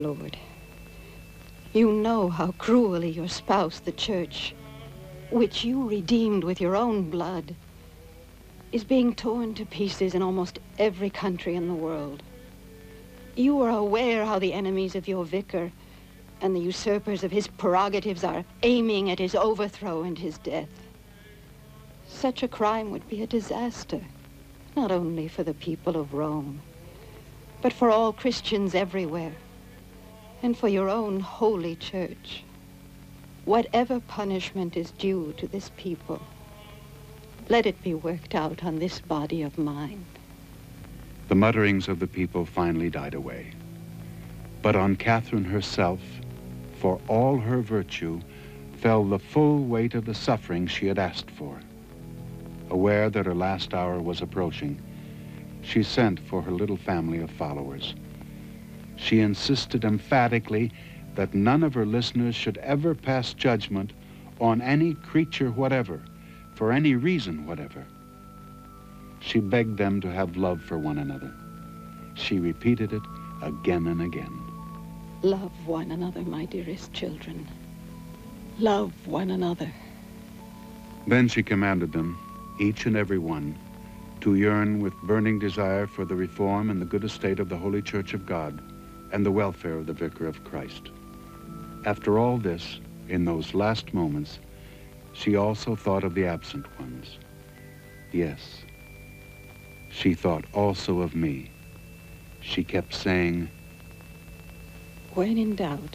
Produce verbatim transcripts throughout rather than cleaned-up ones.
Lord. You know how cruelly your spouse, the church, which you redeemed with your own blood, is being torn to pieces in almost every country in the world. You are aware how the enemies of your vicar and the usurpers of his prerogatives are aiming at his overthrow and his death. Such a crime would be a disaster, not only for the people of Rome, but for all Christians everywhere, and for your own holy church. Whatever punishment is due to this people, let it be worked out on this body of mine. The mutterings of the people finally died away. But on Catherine herself, for all her virtue, fell the full weight of the suffering she had asked for. Aware that her last hour was approaching, she sent for her little family of followers. She insisted emphatically that none of her listeners should ever pass judgment on any creature whatever, for any reason whatever. She begged them to have love for one another. She repeated it again and again. Love one another, my dearest children. Love one another. Then she commanded them, each and every one, to yearn with burning desire for the reform and the good estate of the Holy Church of God and the welfare of the Vicar of Christ. After all this, in those last moments, she also thought of the absent ones. Yes, she thought also of me. She kept saying, when in doubt,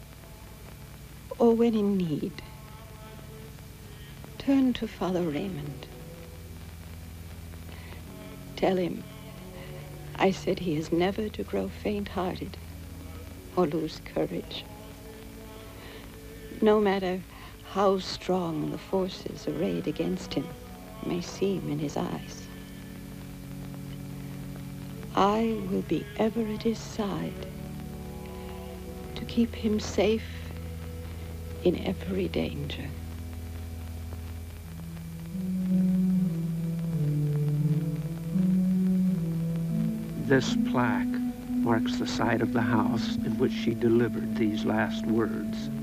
or when in need, turn to Father Raymond. Tell him I said he is never to grow faint-hearted or lose courage. No matter how strong the forces arrayed against him may seem in his eyes. I will be ever at his side to keep him safe in every danger. This plaque marks the site of the house in which she delivered these last words.